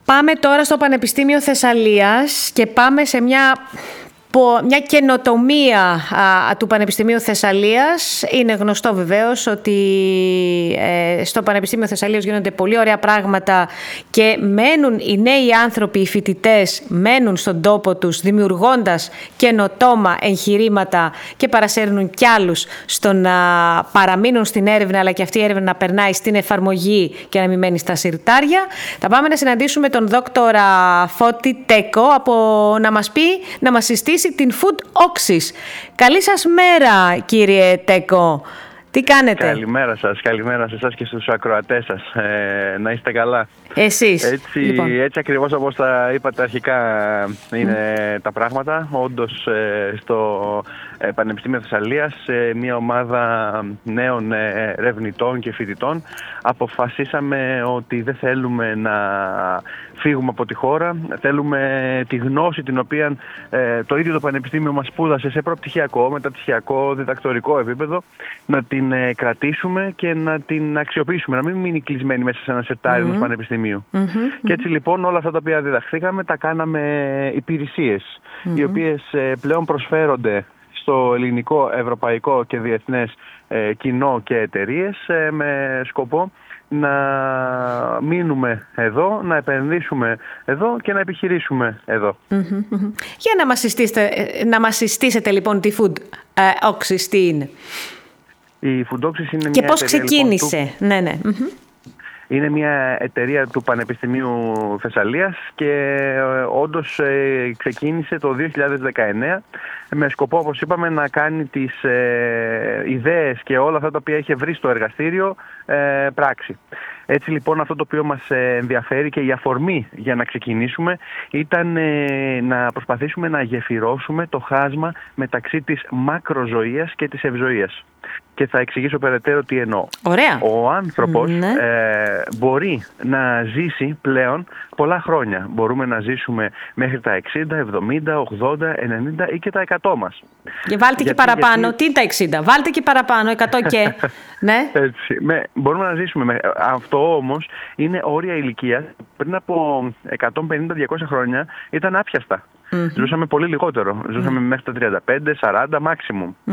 Πάμε τώρα στο Πανεπιστήμιο Θεσσαλίας και πάμε σε μια καινοτομία του Πανεπιστημίου Θεσσαλίας. Είναι γνωστό βεβαίως ότι στο Πανεπιστήμιο Θεσσαλίας γίνονται πολύ ωραία πράγματα και μένουν οι νέοι άνθρωποι, οι φοιτητές, μένουν στον τόπο τους δημιουργώντας καινοτόμα εγχειρήματα και παρασέρνουν κι άλλους στο να παραμείνουν στην έρευνα, αλλά και αυτή η έρευνα να περνάει στην εφαρμογή και να μην μένει στα συρτάρια. Θα πάμε να συναντήσουμε τον δόκτορα Φώτη Τέκο να μας συστήσει την Food Oxys. Καλή σας μέρα, κύριε Τέκο. Τι κάνετε? Καλημέρα σας σε εσάς και στους ακροατές σας. Να είστε καλά. Εσείς. Έτσι ακριβώς όπως τα είπατε αρχικά είναι τα πράγματα. Όντως στο Πανεπιστήμιο Θεσσαλίας μια ομάδα νέων ερευνητών και φοιτητών αποφασίσαμε ότι δεν θέλουμε να φύγουμε από τη χώρα. Θέλουμε τη γνώση την οποία το ίδιο το Πανεπιστήμιο μας σπούδασε σε προπτυχιακό, μεταπτυχιακό, διδακτορικό επίπεδο, να την κρατήσουμε και να την αξιοποιήσουμε, να μην μείνει κλεισμένη μέσα σε ένα σετάρι ενός πανεπιστημίου. Και έτσι λοιπόν όλα αυτά τα οποία διδαχθήκαμε τα κάναμε υπηρεσίες, οι οποίες πλέον προσφέρονται στο ελληνικό, ευρωπαϊκό και διεθνές κοινό και εταιρείες με σκοπό να μείνουμε εδώ, να επενδύσουμε εδώ και να επιχειρήσουμε εδώ. Για να μας συστήσετε λοιπόν τη Food Oxys, τι είναι? Η Food Oxys είναι και μια πώς εταιρεία, ξεκίνησε? Λοιπόν, είναι μια εταιρεία του Πανεπιστημίου Θεσσαλίας και όντως ξεκίνησε το 2019 με σκοπό, όπως είπαμε, να κάνει τις ιδέες και όλα αυτά τα οποία είχε βρει στο εργαστήριο πράξη. Έτσι λοιπόν αυτό το οποίο μας ενδιαφέρει και η αφορμή για να ξεκινήσουμε ήταν να προσπαθήσουμε να γεφυρώσουμε το χάσμα μεταξύ της μακροζωίας και της ευζωίας. Και θα εξηγήσω περαιτέρω τι εννοώ. Ωραία. Ο άνθρωπος μπορεί να ζήσει πλέον πολλά χρόνια. Μπορούμε να ζήσουμε μέχρι τα 60, 70, 80, 90 ή και τα 100 μας. Και βάλτε και παραπάνω. Τι είναι τα 60? Βάλτε και παραπάνω, 100 και... ναι. Έτσι. Μπορούμε να ζήσουμε. Αυτό όμως είναι όρια ηλικίας. Πριν από 150-200 χρόνια ήταν άπιαστα. Ζούσαμε πολύ λιγότερο. Ζούσαμε μέχρι τα 35, 40 maximum.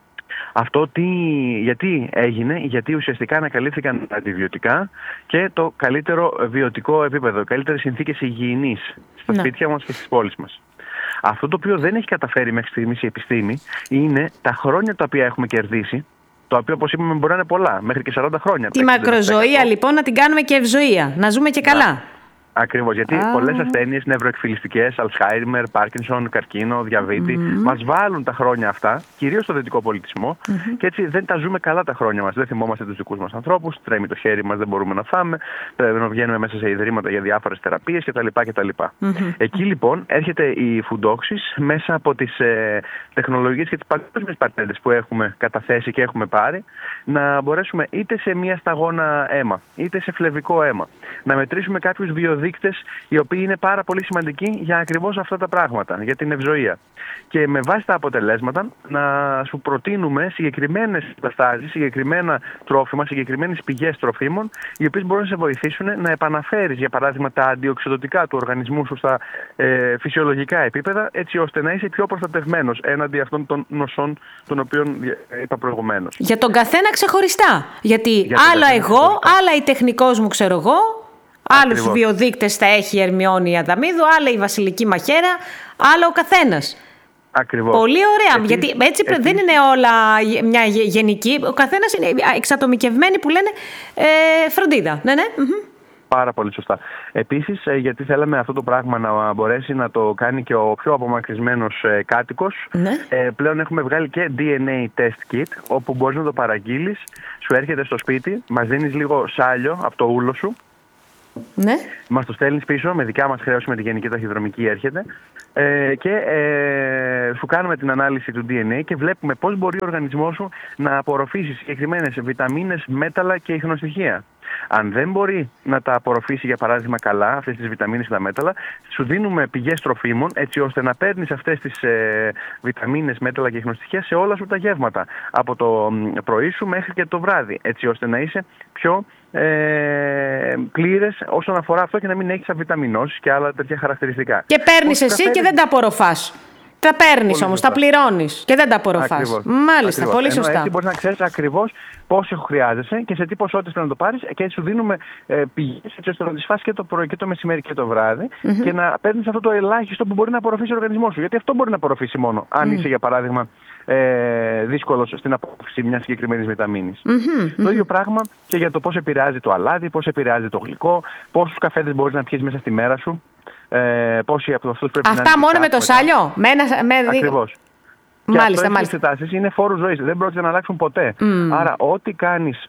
Αυτό γιατί έγινε? Γιατί ουσιαστικά ανακαλύφθηκαν αντιβιωτικά και το καλύτερο βιωτικό επίπεδο, καλύτερες συνθήκες υγιεινής στα σπίτια μας και στις πόλεις μας. Αυτό το οποίο δεν έχει καταφέρει μέχρι στιγμής η επιστήμη είναι τα χρόνια τα οποία έχουμε κερδίσει, το οποίο, όπως είπαμε, μπορεί να είναι πολλά, μέχρι και 40 χρόνια. Τη μακροζωία λοιπόν να την κάνουμε και ευζωία, να ζούμε και καλά. Ακριβώς, γιατί πολλές ασθένειες νευροεκφυλιστικές, Alzheimer, Parkinson, καρκίνο, διαβήτη, μας βάλουν τα χρόνια αυτά, κυρίως στο δυτικό πολιτισμό, και έτσι δεν τα ζούμε καλά τα χρόνια μας. Δεν θυμόμαστε τους δικούς μας ανθρώπους, τρέμει το χέρι μας, δεν μπορούμε να φάμε, πρέπει να βγαίνουμε μέσα σε ιδρύματα για διάφορες θεραπείες κτλ. Εκεί λοιπόν έρχεται η Food Oxys μέσα από τις τεχνολογίες και τις παγκόσμιες πατέντες που έχουμε καταθέσει και έχουμε πάρει, να μπορέσουμε είτε σε μια σταγόνα αίμα, είτε σε φλεβικό αίμα, να μετρήσουμε κάποιους βιοδείκτες οι οποίοι είναι πάρα πολύ σημαντικοί για ακριβώς αυτά τα πράγματα, για την ευζωία. Και με βάση τα αποτελέσματα να σου προτείνουμε συγκεκριμένες συστάσεις, συγκεκριμένα τρόφιμα, συγκεκριμένες πηγές τροφίμων, οι οποίες μπορούν να σε βοηθήσουν να επαναφέρεις, για παράδειγμα, τα αντιοξυδοτικά του οργανισμού σου στα φυσιολογικά επίπεδα, έτσι ώστε να είσαι πιο προστατευμένος έναντι αυτών των νοσών των οποίων είπα προηγουμένως. Για τον καθένα ξεχωριστά. Γιατί άλλα εγώ, άλλα η τεχνικός μου, ξέρω εγώ. Άλλους βιοδείκτες θα έχει η Ερμιόνη Αδαμίδου, άλλα η Βασιλική Μαχαίρα, άλλο ο καθένας. Ακριβώς. Πολύ ωραία, γιατί έτσι δεν είναι όλα μια γενική. Ο καθένας είναι εξατομικευμένοι που λένε φροντίδα. Ναι. Πάρα πολύ σωστά. Επίσης, γιατί θέλαμε αυτό το πράγμα να μπορέσει να το κάνει και ο πιο απομακρυσμένος κάτοικος, πλέον έχουμε βγάλει και DNA test kit, όπου μπορείς να το παραγγείλεις, σου έρχεται στο σπίτι, μας δίνεις λίγο σάλιο από το ούλο σου, μας το στέλνεις πίσω, με δικιά μας χρέωση, με τη γενική ταχυδρομική έρχεται, και σου κάνουμε την ανάλυση του DNA και βλέπουμε πώς μπορεί ο οργανισμός σου να απορροφήσει συγκεκριμένες βιταμίνες, μέταλλα και ιχνοστοιχεία. Αν δεν μπορεί να τα απορροφήσει, για παράδειγμα, καλά αυτές τις βιταμίνες και τα μέταλλα, σου δίνουμε πηγές τροφίμων έτσι ώστε να παίρνεις αυτές τις βιταμίνες, μέταλλα και ιχνοστοιχεία σε όλα σου τα γεύματα. Από το πρωί σου μέχρι και το βράδυ. Έτσι ώστε να είσαι πιο πλήρες όσον αφορά αυτό και να μην έχεις αβιταμινώσεις και άλλα τέτοια χαρακτηριστικά. Και παίρνεις εσύ και δεν τα απορροφάς. Τα παίρνεις όμως, τα πληρώνεις και δεν τα απορροφάς. Μάλιστα, πολύ σωστά. Έτσι μπορείς να ξέρεις ακριβώς πόσο χρειάζεσαι και σε τι ποσότητες πρέπει να το πάρεις, και έτσι σου δίνουμε πηγές έτσι ώστε να τις φας και το πρωί και το μεσημέρι και το βράδυ και να παίρνεις αυτό το ελάχιστο που μπορεί να απορροφήσει ο οργανισμός σου. Γιατί αυτό μπορεί να απορροφήσει μόνο αν είσαι, για παράδειγμα, δύσκολος στην απορρόφηση μιας συγκεκριμένης βιταμίνης. Το ίδιο πράγμα και για το πώς επηρεάζει το αλάτι, πώς επηρεάζει το γλυκό, πόσους καφέδες μπορείς να πιεις μέσα στη μέρα σου. Πόσοι από αυτούς πρέπει αυτά να μόνο με το σάλιο? Ακριβώς. Μάλιστα, και αυτές οι εξετάσεις είναι φόρου ζωής. Δεν πρόκειται να αλλάξουν ποτέ. Άρα ό,τι κάνεις,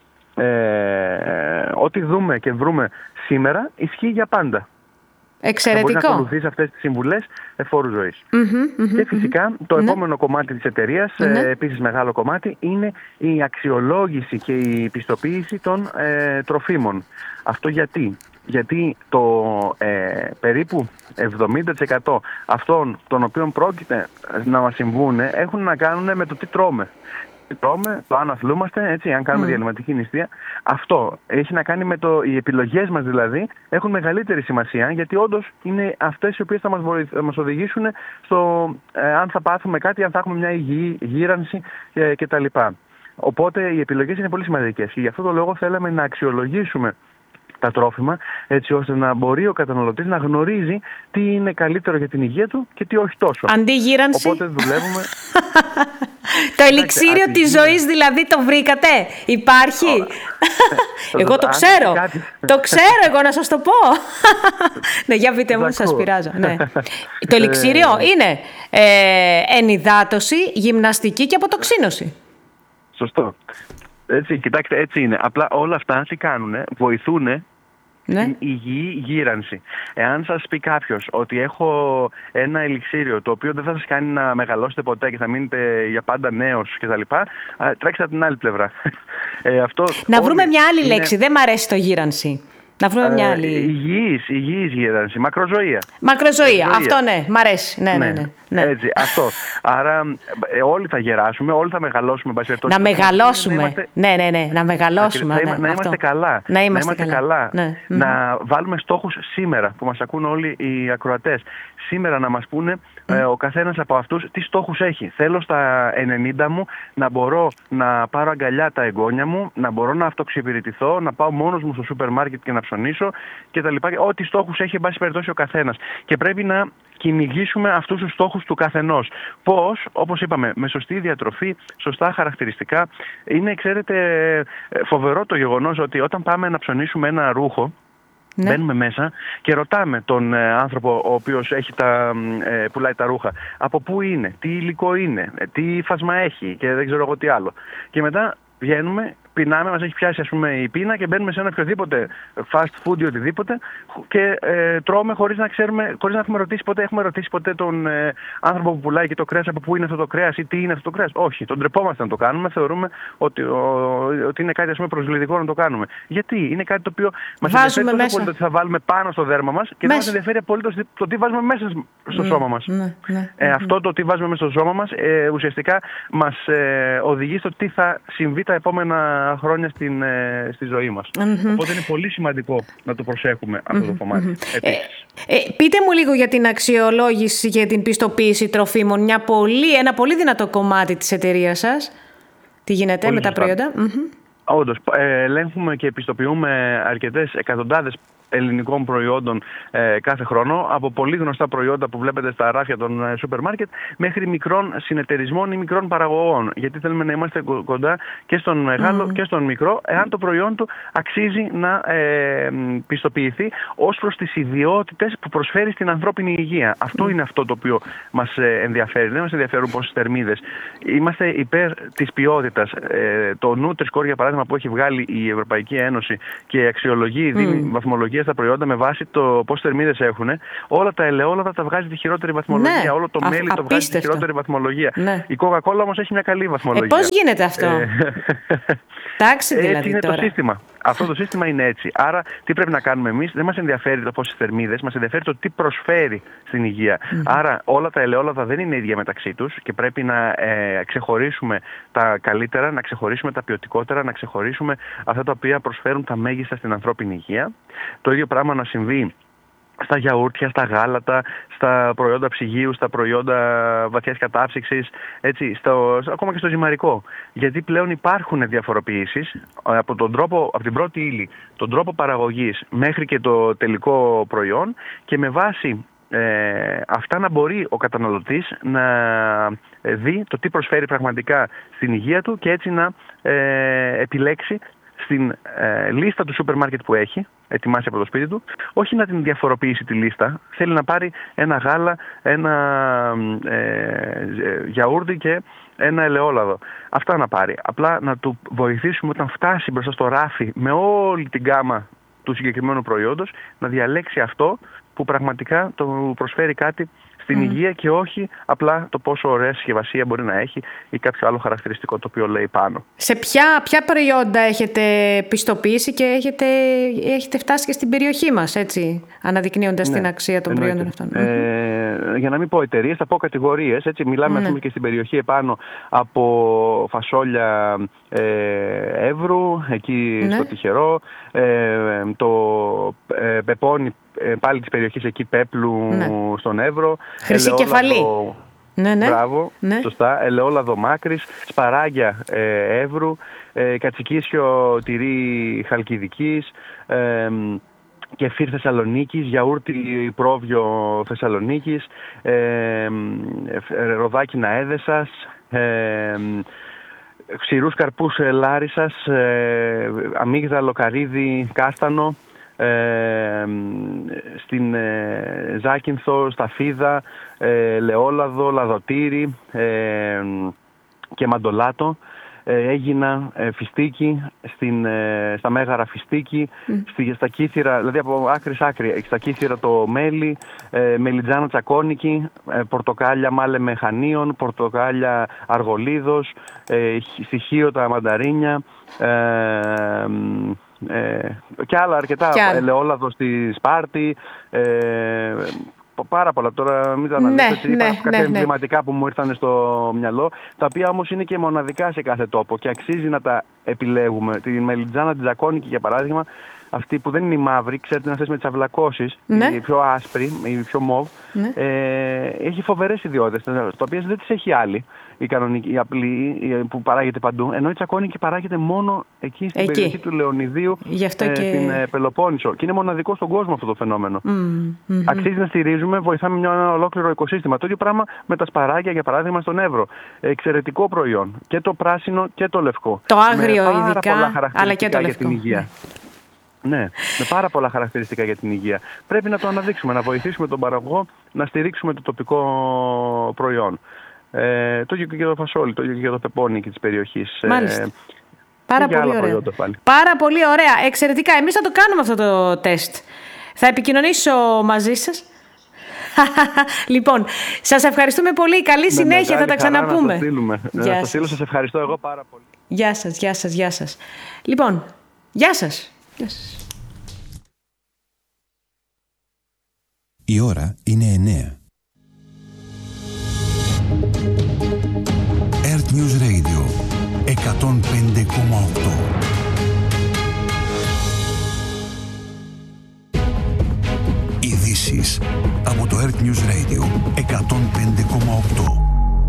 ό,τι δούμε και βρούμε σήμερα, ισχύει για πάντα. Εξαιρετικό. Μπορείς να ακολουθείς αυτές τις συμβουλές φόρου ζωής. Και φυσικά το επόμενο κομμάτι της εταιρείας, επίσης μεγάλο κομμάτι, είναι η αξιολόγηση και η πιστοποίηση των τροφίμων. Αυτό γιατί το περίπου 70% αυτών των οποίων πρόκειται να μας συμβούν έχουν να κάνουν με το τι τρώμε. Τι τρώμε, το αν αθλούμαστε, έτσι, αν κάνουμε διαλυματική νηστεία. Αυτό έχει να κάνει με οι επιλογές μας, δηλαδή, έχουν μεγαλύτερη σημασία, γιατί όντως είναι αυτές οι οποίες θα μας οδηγήσουν στο αν θα πάθουμε κάτι, αν θα έχουμε μια υγιή γύρανση κτλ. Οπότε οι επιλογές είναι πολύ σημαντικές και γι' αυτό το λόγο θέλαμε να αξιολογήσουμε τα τρόφιμα, έτσι ώστε να μπορεί ο καταναλωτής να γνωρίζει τι είναι καλύτερο για την υγεία του και τι όχι τόσο. Αντιγύρανση. Οπότε δουλεύουμε. Το ελιξίριο της ζωής δηλαδή το βρήκατε? Υπάρχει? Εγώ το ξέρω. Το ξέρω εγώ, να σας το πω. Ναι, για πείτε μου, σας πειράζω. Ναι. Το ελιξίριο είναι ενυδάτωση, γυμναστική και αποτοξίνωση. Σωστό. Έτσι, κοιτάξτε, έτσι είναι. Απλά όλα αυτά τι κάνουνε? Βοηθούνε την υγιή γύρανση. Εάν σας πει κάποιος ότι έχω ένα ελιξίριο το οποίο δεν θα σας κάνει να μεγαλώσετε ποτέ και θα μείνετε για πάντα νέος κτλ., τρέξτε από την άλλη πλευρά. Να βρούμε μια άλλη λέξη. Δεν μ' αρέσει το γύρανση. Να βρούμε μια άλλη. Υγιής γύρανση. Μακροζωία. Μακροζωία. Αυτό ναι, μ' αρέσει. Ναι. Έτσι, αυτό. Άρα όλοι θα γεράσουμε, όλοι θα μεγαλώσουμε. Να μεγαλώσουμε. Ναι. Να μεγαλώσουμε. Να είμαστε καλά. Να είμαστε καλά. Να βάλουμε στόχους σήμερα, που μας ακούν όλοι οι ακροατές. Σήμερα να μας πούνε ο καθένας από αυτούς τι στόχους έχει. Θέλω στα 90 μου να μπορώ να πάρω αγκαλιά τα εγγόνια μου, να μπορώ να αυτοξυπηρετηθώ, να πάω μόνος μου στο σούπερ μάρκετ και να ψωνίσω κτλ. Ό,τι στόχους έχει, εν πάση περιπτώσει, ο καθένας. Και πρέπει να κυνηγήσουμε αυτούς τους στόχους του καθενός. Πώς? Όπως είπαμε, με σωστή διατροφή, σωστά χαρακτηριστικά. Είναι, ξέρετε, φοβερό το γεγονός ότι όταν πάμε να ψωνίσουμε ένα ρούχο, μπαίνουμε μέσα και ρωτάμε τον άνθρωπο ο οποίος πουλάει τα ρούχα από πού είναι, τι υλικό είναι, τι φάσμα έχει και δεν ξέρω εγώ τι άλλο. Και μετά βγαίνουμε, πεινάμε, μας έχει πιάσει, ας πούμε, η πείνα και μπαίνουμε σε ένα οποιοδήποτε fast food ή οτιδήποτε και τρώμε χωρίς να ξέρουμε, χωρίς να έχουμε ρωτήσει ποτέ τον άνθρωπο που πουλάει και το κρέας από πού είναι αυτό το κρέας ή τι είναι αυτό το κρέας. Όχι, τον τρεπόμαστε να το κάνουμε, θεωρούμε ότι είναι κάτι, ας πούμε, προσβλητικό να το κάνουμε. Γιατί είναι κάτι το οποίο μας ενδιαφέρει τόσο πολύ ότι θα βάλουμε πάνω στο δέρμα μας και δεν μας ενδιαφέρει απολύτως το τι βάζουμε μέσα στο σώμα μας. Αυτό το τι βάζουμε μέσα στο σώμα μας ουσιαστικά μας οδηγεί στο τι θα συμβεί τα επόμενα χρόνια στη ζωή μας. Οπότε είναι πολύ σημαντικό να το προσέχουμε αυτό το κομμάτι. Πείτε μου λίγο για την αξιολόγηση και την πιστοποίηση τροφίμων. Ένα πολύ δυνατό κομμάτι της εταιρείας σας. Τι γίνεται πολύ με τα προϊόντα? Όντως, ελέγχουμε και πιστοποιούμε εκατοντάδες ελληνικών προϊόντων κάθε χρόνο, από πολύ γνωστά προϊόντα που βλέπετε στα ράφια των σούπερ μάρκετ μέχρι μικρών συνεταιρισμών ή μικρών παραγωγών. Γιατί θέλουμε να είμαστε κοντά και στον μεγάλο και στον μικρό, εάν το προϊόν του αξίζει να πιστοποιηθεί ως προς τις ιδιότητες που προσφέρει στην ανθρώπινη υγεία. Αυτό είναι αυτό το οποίο μας ενδιαφέρει. Δεν μας ενδιαφέρουν πόσες θερμίδες. Είμαστε υπέρ της ποιότητας. Το Nutri-Score, για παράδειγμα, που έχει βγάλει η Ευρωπαϊκή Ένωση και αξιολογεί, δίνει βαθμολογία στα προϊόντα με βάση το πόσες θερμίδες έχουν, όλα τα ελαιόλαδα τα βγάζει τη χειρότερη βαθμολογία. Ναι, όλο το μέλι το βγάζει τη χειρότερη βαθμολογία. Ναι. Η Coca-Cola όμως έχει μια καλή βαθμολογία. Πώς γίνεται αυτό? Εντάξει, δηλαδή. Έτσι είναι τώρα το σύστημα. Αυτό το σύστημα είναι έτσι. Άρα, τι πρέπει να κάνουμε εμείς? Δεν μας ενδιαφέρει το πόσες θερμίδες, μας ενδιαφέρει το τι προσφέρει στην υγεία. Άρα, όλα τα ελαιόλαδα δεν είναι ίδια μεταξύ τους και πρέπει να ξεχωρίσουμε τα καλύτερα, να ξεχωρίσουμε τα ποιοτικότερα, να ξεχωρίσουμε αυτά τα οποία προσφέρουν τα μέγιστα στην ανθρώπινη υγεία. Το ίδιο πράγμα να συμβεί στα γιαούρτια, στα γάλατα, στα προϊόντα ψυγείου, στα προϊόντα βαθιάς κατάψυξης, ακόμα και στο ζυμαρικό. Γιατί πλέον υπάρχουν διαφοροποιήσεις από την πρώτη ύλη, τον τρόπο παραγωγής μέχρι και το τελικό προϊόν, και με βάση αυτά να μπορεί ο καταναλωτής να δει το τι προσφέρει πραγματικά στην υγεία του και έτσι να επιλέξει στην λίστα του σούπερ μάρκετ που έχει ετοιμάσει από το σπίτι του, όχι να την διαφοροποιήσει τη λίστα. Θέλει να πάρει ένα γάλα, ένα γιαούρτι και ένα ελαιόλαδο. Αυτά να πάρει. Απλά να του βοηθήσουμε όταν φτάσει μπροστά στο ράφι με όλη την γκάμα του συγκεκριμένου προϊόντος, να διαλέξει αυτό που πραγματικά του προσφέρει κάτι στην υγεία και όχι απλά το πόσο ωραία συσκευασία μπορεί να έχει ή κάποιο άλλο χαρακτηριστικό το οποίο λέει πάνω. Σε ποια προϊόντα έχετε πιστοποιήσει και έχετε φτάσει και στην περιοχή μας, έτσι, αναδεικνύοντας την αξία των προϊόντων αυτών? Για να μην πω εταιρείες, θα πω κατηγορίες. Έτσι, μιλάμε ας πούμε και στην περιοχή επάνω από φασόλια Εύρου, εκεί στο Τυχερό, το πεπόνι πάλι της περιοχής εκεί Πέπλου στον Εύρο. Χρυσή κεφαλή. Μπράβο, σωστά. Ελαιόλαδο Μάκρης, σπαράγγια Εύρου, κατσικίσιο τυρί Χαλκιδικής, κεφίρ Θεσσαλονίκης, γιαούρτι πρόβιο Θεσσαλονίκης, ροδάκινα Έδεσας, ξηρούς καρπούς Λάρισσας, αμύγδαλο καρύδι Κάστανο, στην Ζάκυνθο, Σταφίδα, ελαιόλαδο, λαδοτήρι και μαντολάτο. Έγινα φιστίκι, στα Μέγαρα φιστίκι, στα Κύθυρα, δηλαδή από άκρη σ' άκρη, στα Κύθυρα το μέλι, μελιτζάνα τσακώνικη, πορτοκάλια μάλεμε χανίων, πορτοκάλια αργολίδος, στοιχείο τα μανταρίνια, και άλλα αρκετά, ελαιόλαδο στη Σπάρτη, πάρα πολλά. Τώρα μην τα αναλύσω, κάποια εμβληματικά που μου ήρθαν στο μυαλό, τα οποία όμως είναι και μοναδικά σε κάθε τόπο και αξίζει να τα επιλέγουμε. Τη μελιτζάνα τη Τζακώνικη, για παράδειγμα, αυτή που δεν είναι η μαύρη, ξέρετε, αυτές με τις αυλακώσεις, η πιο άσπρη, η πιο μοβ, έχει φοβερές ιδιότητες, τα οποίες δεν τις έχει άλλη. Η κανονική, η απλή που παράγεται παντού, ενώ η τσακώνικη παράγεται μόνο εκεί στην περιοχή του Λεωνιδίου, στην Πελοπόννησο. Και είναι μοναδικό στον κόσμο αυτό το φαινόμενο. Αξίζει να στηρίζουμε, βοηθάμε ένα ολόκληρο οικοσύστημα. Το ίδιο πράγμα με τα σπαράγγια, για παράδειγμα, στον Εύρο. Εξαιρετικό προϊόν. Και το πράσινο και το λευκό. Το άγριο ειδικά, αλλά και το λευκό. Ναι, με πάρα πολλά χαρακτηριστικά για την υγεία. Πρέπει να το αναδείξουμε, να βοηθήσουμε τον παραγωγό να στηρίξουμε το τοπικό προϊόν. Το ίδιο και για το φασόλι, το ίδιο και για το πεπόνι και της περιοχής. Μάλιστα. Πάρα πολύ ωραία. Πάρα πολύ ωραία. Εξαιρετικά. Εμείς θα το κάνουμε αυτό το τεστ. Θα επικοινωνήσω μαζί σας. Λοιπόν, σας ευχαριστούμε πολύ. Καλή συνέχεια. Θα τα ξαναπούμε. Να το στείλω. Σας ευχαριστώ εγώ πάρα πολύ. Γεια σας, γεια σας, γεια σας. Λοιπόν, γεια σας. Γεια σας. Η ώρα είναι 9. Earth News Radio 105,8. Ειδήσεις από το Earth News Radio 105,8.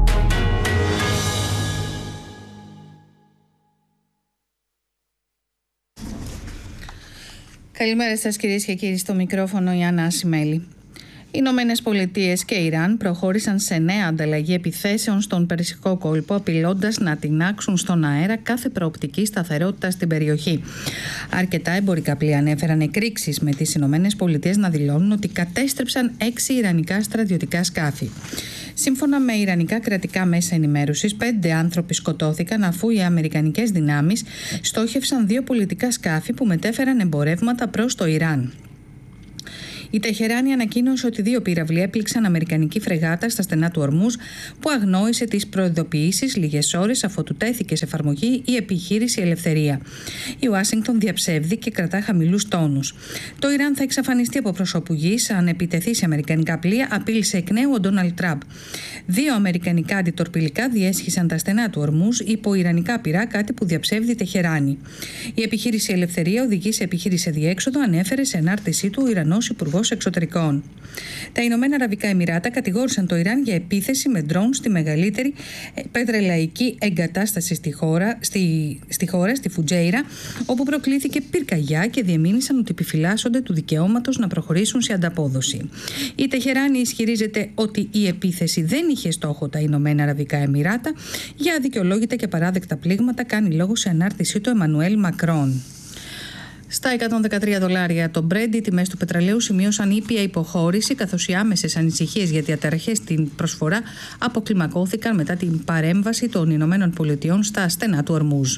Καλημέρα σας κυρίες και κύριοι, στο μικρόφωνο η Άννα Ασημέλη. Οι Ηνωμένες Πολιτείες και Ιράν προχώρησαν σε νέα ανταλλαγή επιθέσεων στον Περσικό κόλπο, απειλώντας να τινάξουν στον αέρα κάθε προοπτική σταθερότητα στην περιοχή. Αρκετά εμπορικά πλοία ανέφεραν εκρήξεις, με τις Ηνωμένες Πολιτείες να δηλώνουν ότι κατέστρεψαν 6 ιρανικά στρατιωτικά σκάφη. Σύμφωνα με ιρανικά κρατικά μέσα ενημέρωσης, 5 άνθρωποι σκοτώθηκαν αφού οι αμερικανικές δυνάμεις στόχευσαν 2 πολιτικά σκάφη που μετέφεραν εμπορεύματα προς το Ιράν. Η Τεχεράνη ανακοίνωσε ότι 2 πύραυλοι έπληξαν αμερικανική φρεγάτα στα στενά του Ορμούζ, που αγνόησε τις προειδοποιήσεις λίγες ώρες αφότου τέθηκε σε εφαρμογή η επιχείρηση Ελευθερία. Η Ουάσιγκτον διαψεύδει και κρατά χαμηλούς τόνους. Το Ιράν θα εξαφανιστεί από προσώπου γης αν επιτεθεί σε αμερικανικά πλοία, απείλησε εκ νέου ο Ντόναλντ Τραμπ. 2 αμερικανικά αντιτορπιλικά διέσχισαν τα στενά του Ορμούζ υπό ιρανικά πυρά, κάτι που διαψεύδει η Τεχεράνη. Η επιχείρηση Ελευθερία οδηγεί σε επιχείρηση αδιέξοδο, ανέφερε σε ανάρτησή του ο Ιρανός Υπουργός Εξωτερικών. Τα Ηνωμένα Αραβικά Εμιράτα κατηγόρησαν το Ιράν για επίθεση με ντρόουν στη μεγαλύτερη πετρελαϊκή εγκατάσταση στη χώρα, στη Φουτζέιρα, όπου προκλήθηκε πυρκαγιά και διεμήνυσαν ότι επιφυλάσσονται του δικαιώματος να προχωρήσουν σε ανταπόδοση. Η Τεχεράνη ισχυρίζεται ότι η επίθεση δεν είχε στόχο τα Ηνωμένα Αραβικά Εμιράτα. Για αδικαιολόγητα και παράδεκτα πλήγματα κάνει λόγο σε ανάρτησή του Εμμανουέλ Μακρόν. Στα $113 το Brent, οι τιμές του πετρελαίου σημείωσαν ήπια υποχώρηση, καθώς οι άμεσες ανησυχίες για διαταραχές στην προσφορά αποκλιμακώθηκαν μετά την παρέμβαση των Ηνωμένων Πολιτειών στα στενά του Ορμούζ.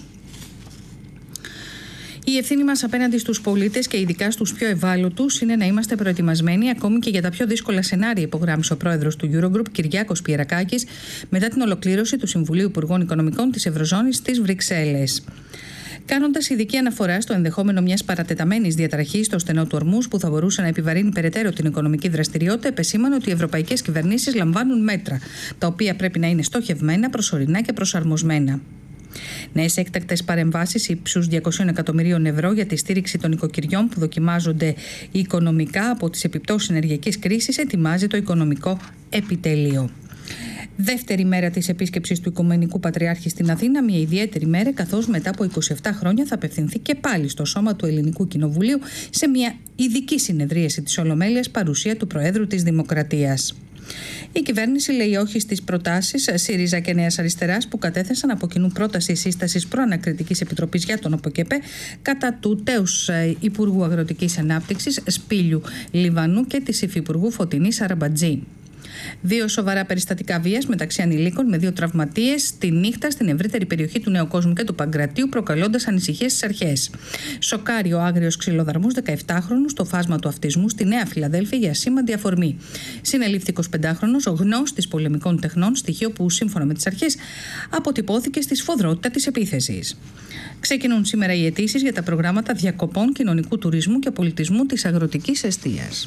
Η ευθύνη μας απέναντι στους πολίτες και ειδικά στους πιο ευάλωτους είναι να είμαστε προετοιμασμένοι ακόμη και για τα πιο δύσκολα σενάρια, υπογράμμισε ο πρόεδρος του Eurogroup, Κυριάκος Πιερακάκης, μετά την ολοκλήρωση του Συμβουλίου Υπουργών Οικονομικών της Ευρωζώνης στις Βρυξέλλες. Κάνοντας ειδική αναφορά στο ενδεχόμενο μιας παρατεταμένης διαταραχής στο στενό του Ορμούζ που θα μπορούσε να επιβαρύνει περαιτέρω την οικονομική δραστηριότητα, επεσήμανε ότι οι ευρωπαϊκές κυβερνήσεις λαμβάνουν μέτρα, τα οποία πρέπει να είναι στοχευμένα, προσωρινά και προσαρμοσμένα. Νέες έκτακτες παρεμβάσεις ύψους 200 εκατομμυρίων ευρώ για τη στήριξη των οικοκυριών που δοκιμάζονται οικονομικά από τις επιπτώσεις ενεργειακής κρίσης ετοιμάζει το Οικονομικό Επιτελείο. Δεύτερη μέρα της επίσκεψης του Οικουμενικού Πατριάρχη στην Αθήνα, μια ιδιαίτερη μέρα, καθώς μετά από 27 χρόνια θα απευθυνθεί και πάλι στο σώμα του Ελληνικού Κοινοβουλίου σε μια ειδική συνεδρίαση της Ολομέλειας, παρουσία του Προέδρου της Δημοκρατίας. Η κυβέρνηση λέει όχι στις προτάσεις ΣΥΡΙΖΑ και Νέας Αριστεράς που κατέθεσαν από κοινού πρόταση σύστασης προανακριτικής επιτροπής για τον ΟΠΟΚΕΠΕ κατά του τέους Υπουργού Αγροτικής Ανάπτυξης Σπύλιου Λιβανού και της Υφυπουργού Φωτεινής Αραμπατζή. 2 σοβαρά περιστατικά βίας μεταξύ ανηλίκων με 2 τραυματίες τη νύχτα στην ευρύτερη περιοχή του Νέου Κόσμου και του Παγκρατίου, προκαλώντας ανησυχίες στις αρχές. Σοκάρει ο άγριος ξυλοδαρμός 17χρονου στο φάσμα του αυτισμού στη Νέα Φιλαδέλφια για σήμαντη αφορμή. Συνελήφθη 25χρονος, ο γνώστης πολεμικών τεχνών, στοιχείο που σύμφωνα με τις αρχές αποτυπώθηκε στη σφοδρότητα της επίθεσης. Ξεκινούν σήμερα οι αιτήσεις για τα προγράμματα διακοπών κοινωνικού τουρισμού και πολιτισμού της αγροτικής εστίας.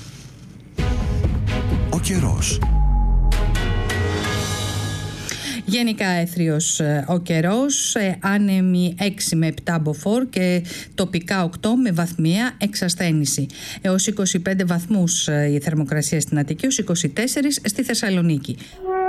Ο καιρός. Γενικά έθριος ο καιρός, άνεμοι 6 με 7 μποφόρ και τοπικά 8 με βαθμιαία εξασθένηση. Έως 25 βαθμούς η θερμοκρασία στην Αττική, έως 24 στη Θεσσαλονίκη.